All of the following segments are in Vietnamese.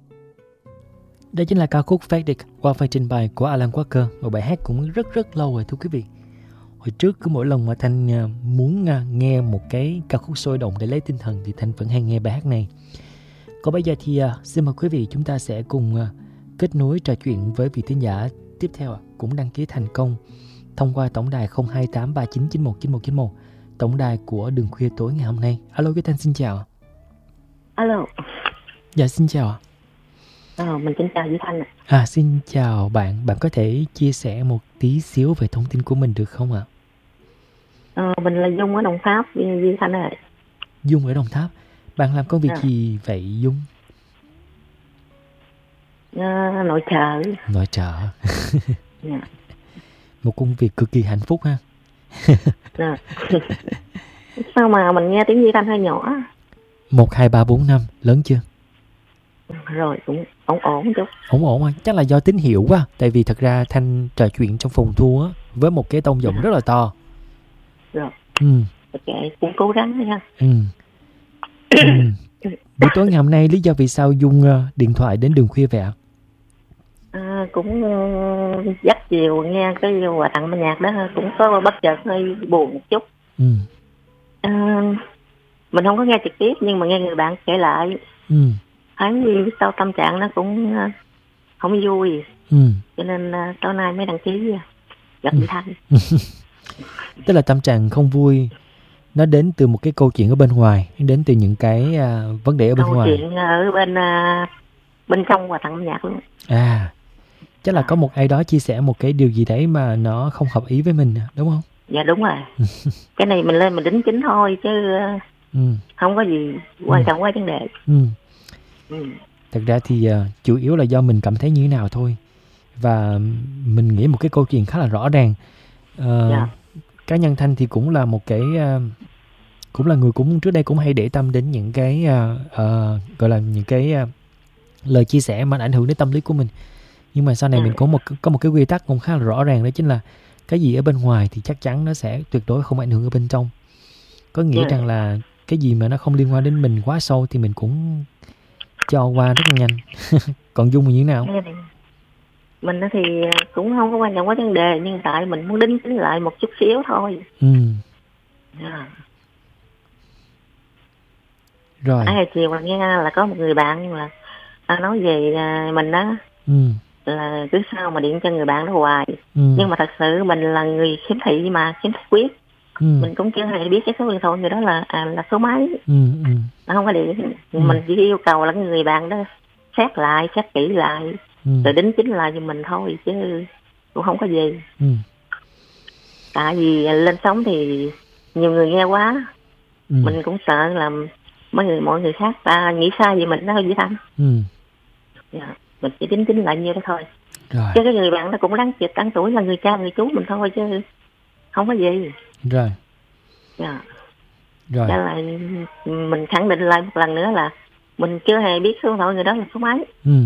Đó chính là ca khúc Faded qua phần trình bày của Alan Walker, một bài hát cũng rất lâu rồi thưa quý vị. Hồi trước cứ mỗi lần mà Thanh muốn nghe một cái ca khúc sôi động để lấy tinh thần thì Thanh vẫn hay nghe bài hát này. Còn bây giờ thì xin mời quý vị chúng ta sẽ cùng kết nối trò chuyện với vị thính giả tiếp theo cũng đăng ký thành công thông qua tổng đài 0283991991, tổng đài của Đường Khuya Tối ngày hôm nay. Alo, cái Thanh xin chào. Alo. Dạ xin chào ạ. Mình xin chào Duy Thanh. Xin chào bạn. Bạn có thể chia sẻ một tí xíu về thông tin của mình được không ạ? Mình là Dung ở Đồng Tháp, Duy Thanh ơi. Dung ở Đồng Tháp. Bạn làm công việc gì vậy Dung? Nội trợ. Nội trợ. Một công việc cực kỳ hạnh phúc ha. Sao mà mình nghe tiếng Duy Thanh hơi nhỏ? 1, 2, 3, 4, 5 lớn chưa? Rồi cũng ổn chút. Ổn à, chắc là do tín hiệu quá. Tại vì thật ra Thanh trò chuyện trong phòng thu á với một cái tông giọng rất là to. Rồi. Ok, cũng cố gắng thôi ha. Buổi tối ngày hôm nay lý do vì sao Dung điện thoại đến Đường Khuya vậy ạ? Cũng dắt chiều nghe cái quà tặng âm nhạc đó cũng có bất chợt hơi buồn một chút. Mình không có nghe trực tiếp nhưng mà nghe người bạn kể lại. Thấy sao tâm trạng nó cũng không vui. Cho nên tối nay mới đăng ký gặp Duy Thanh. Tức là tâm trạng không vui nó đến từ một cái câu chuyện ở bên ngoài, đến từ những cái vấn đề ở bên ngoài. Câu chuyện ở bên trong quà tặng âm nhạc luôn. Chắc là có một ai đó chia sẻ một cái điều gì đấy mà nó không hợp ý với mình, đúng không? Dạ đúng rồi. Cái này mình lên mình đính chính thôi chứ không có gì quan trọng quá vấn đề. Thật ra thì chủ yếu là do mình cảm thấy như thế nào thôi. Và mình nghĩ một cái câu chuyện khá là rõ ràng. Cá nhân Thanh thì cũng là một cái cũng là người cũng trước đây cũng hay để tâm đến những cái gọi là những cái lời chia sẻ mà ảnh hưởng đến tâm lý của mình. Nhưng mà sau này mình có một cái quy tắc cũng khá là rõ ràng, đó chính là cái gì ở bên ngoài thì chắc chắn nó sẽ tuyệt đối không ảnh hưởng ở bên trong. Có nghĩa rằng là cái gì mà nó không liên quan đến mình quá sâu thì mình cũng cho qua rất là nhanh. Còn Dung như thế nào? Mình thì cũng không có quan trọng quá vấn đề, nhưng tại mình muốn đính chính lại một chút xíu thôi. Rồi. Chiều là nghe là có một người bạn là nói về mình đó, là cứ sao mà điện cho người bạn đó hoài. Nhưng mà thật sự mình là người khiếm thị mà, khiếm thị quyết. Mình cũng chưa hề biết cái số điện thoại người đó là số mấy. Nó không có điện. Mình chỉ yêu cầu là người bạn đó xét lại, xét kỹ lại, rồi đính chính lại cho mình thôi chứ cũng không có gì. Tại vì lên sóng thì nhiều người nghe quá, mình cũng sợ là mọi người khác ta nghĩ sai về mình đó thôi Duy Thanh. Mình chỉ đính chính lại như đó thôi. Chứ cái người bạn đó cũng đáng chịu, đáng tuổi, là người cha người chú mình thôi chứ không có gì. Rồi. Cho là mình khẳng định lại một lần nữa là mình chưa hề biết số điện thoại người đó là số mấy.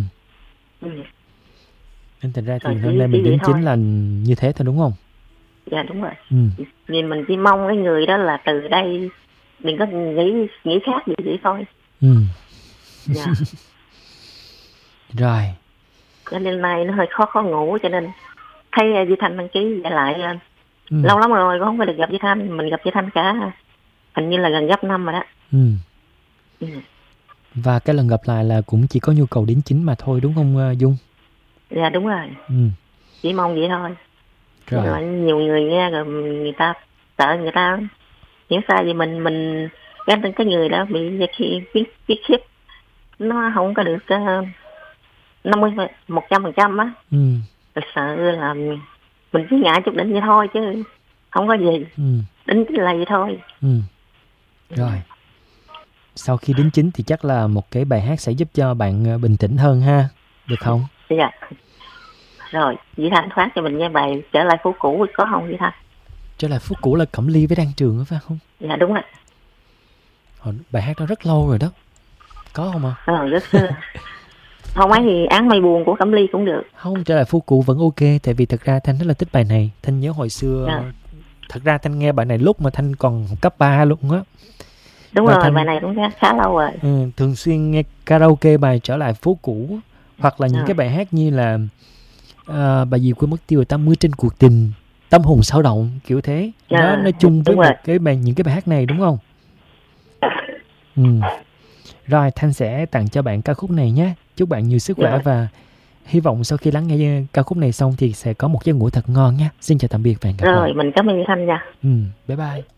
Nên thật ra thì hôm nay mình đính chính là như thế thôi đúng không? Dạ đúng rồi. Nhìn mình chỉ mong cái người đó là từ đây đừng có nghĩ khác gì vậy thôi. Rồi. Cho nên nay nó hơi khó ngủ, cho nên thấy Duy Thanh đăng ký lại lâu lắm rồi cũng không có được gặp Duy Thanh. Mình gặp Duy Thanh cả hình như là gần gấp 5 rồi đó. Và cái lần gặp lại là cũng chỉ có nhu cầu đính chính mà thôi đúng không Dung? Dạ đúng rồi. Chỉ mong vậy thôi. Rồi. Nhiều người nghe rồi người ta sợ, người ta hiểu sai vì mình gánh tên cái người đó bị viết khiếp nó không có được 100% á. Rồi sợ là mình chỉ ngại chút đỉnh vậy thôi chứ không có gì. Đính chính là vậy thôi. Rồi. Sau khi đính chính thì chắc là một cái bài hát sẽ giúp cho bạn bình tĩnh hơn ha, được không? Dạ. Rồi, Duy Thanh phát cho mình nghe bài Trở lại phố cũ có không Duy Thanh? Trở lại phố cũ là Cẩm Ly với Đan Trường đó phải không? Dạ đúng rồi. Bài hát đó rất lâu rồi đó. Có không ạ? Rất xưa. Không ấy thì Áng Mây Buồn của Cẩm Ly cũng được. Không, Trở lại phố cũ vẫn ok. Tại vì thật ra Thanh rất là thích bài này. Thanh nhớ hồi xưa thật ra Thanh nghe bài này lúc mà Thanh còn cấp 3 luôn á. Đúng rồi, bài này cũng khá lâu rồi. Thường xuyên nghe karaoke bài Trở Lại Phố Cũ, hoặc là những cái bài hát như là bài gì quên mất tiêu rồi, 80 Trên Cuộc Tình, Tâm Hồn Sao Động, kiểu thế. Nó nói chung với những cái bài hát này đúng không? Rồi Thanh sẽ tặng cho bạn ca khúc này nhé. Chúc bạn nhiều sức khỏe và hy vọng sau khi lắng nghe ca khúc này xong thì sẽ có một giấc ngủ thật ngon nha. Xin chào tạm biệt và hẹn gặp lại. Rồi mình cảm ơn Thanh nha. Bye bye.